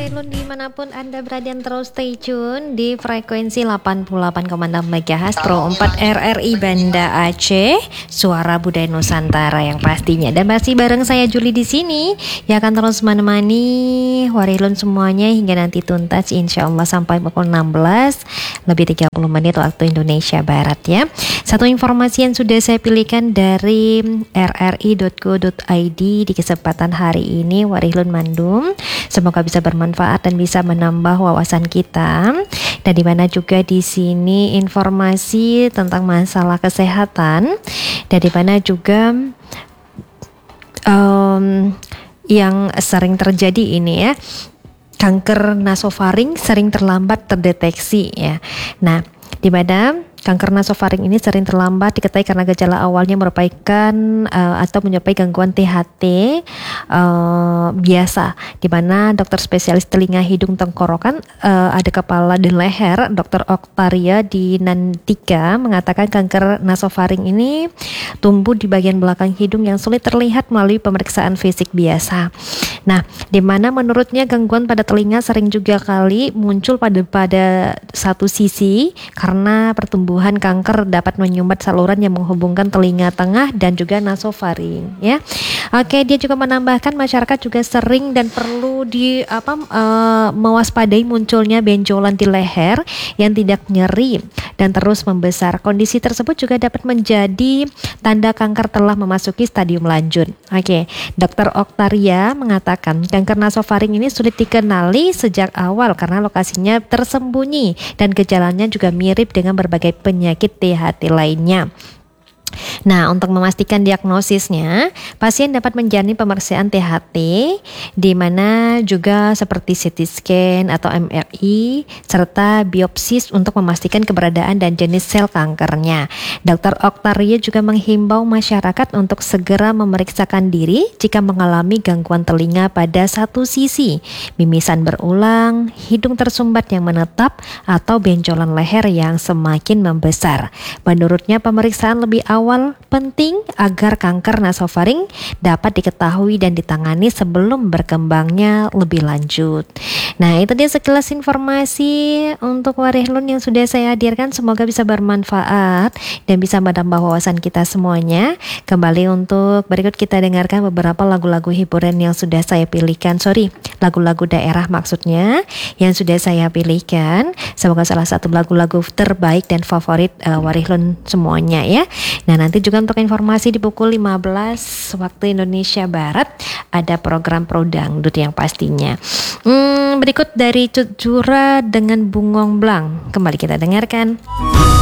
Warilun dimanapun Anda berada, terus stay tune di frekuensi 88,6 MHz Pro 4 RRI Banda Aceh, suara budaya Nusantara yang pastinya. Dan masih bareng saya Juli di sini yang akan terus menemani Warilun semuanya hingga nanti tuntas insyaallah sampai pukul 16 lebih 30 menit waktu Indonesia Barat ya. Satu informasi yang sudah saya pilihkan dari rri.co.id di kesempatan hari ini Warilun Mandum. Semoga bisa bermanfaat dan bisa menambah wawasan kita. Dan di mana juga di sini informasi tentang masalah kesehatan. Dan di mana juga yang sering terjadi ini ya, kanker nasofaring sering terlambat terdeteksi ya. Nah, di mana kanker nasofaring ini sering terlambat diketahui karena gejala awalnya merupakan atau menyerupai gangguan THT biasa, di mana dokter spesialis telinga, hidung, tenggorokan, ada kepala dan leher, Dr. Oktaria Dinantika mengatakan kanker nasofaring ini tumbuh di bagian belakang hidung yang sulit terlihat melalui pemeriksaan fisik biasa. Nah, di mana menurutnya gangguan pada telinga sering juga kali muncul pada satu sisi karena pertumbuhan kanker dapat menyumbat saluran yang menghubungkan telinga tengah dan juga nasofaring ya. Oke, dia juga menambahkan masyarakat juga sering dan perlu mewaspadai munculnya benjolan di leher yang tidak nyeri dan terus membesar. Kondisi tersebut juga dapat menjadi tanda kanker telah memasuki stadium lanjut. Oke, Dr. Oktaria mengatakan kanker nasofaring ini sulit dikenali sejak awal karena lokasinya tersembunyi dan gejalanya juga mirip dengan berbagai penyakit THT lainnya. Nah, untuk memastikan diagnosisnya, pasien dapat menjalani pemeriksaan THT di mana juga seperti CT scan atau MRI serta biopsi untuk memastikan keberadaan dan jenis sel kankernya. Dr. Oktaria juga menghimbau masyarakat untuk segera memeriksakan diri jika mengalami gangguan telinga pada satu sisi, mimisan berulang, hidung tersumbat yang menetap, atau benjolan leher yang semakin membesar. Menurutnya, pemeriksaan lebih awal penting agar kanker nasofaring dapat diketahui dan ditangani sebelum berkembangnya lebih lanjut. Nah, itu dia sekilas informasi untuk Warilun yang sudah saya hadirkan. Semoga bisa bermanfaat dan bisa menambah wawasan kita semuanya. Kembali untuk berikut kita dengarkan beberapa lagu-lagu hiburan yang sudah saya pilihkan. Lagu-lagu daerah maksudnya yang sudah saya pilihkan. Semoga salah satu lagu-lagu terbaik dan favorit Warilun semuanya ya. Nah, nanti juga untuk informasi di pukul 15 waktu Indonesia Barat ada program Pro Dangdut yang pastinya. Berikut dari Cut Jura dengan Bungong Blang. Kembali kita dengarkan.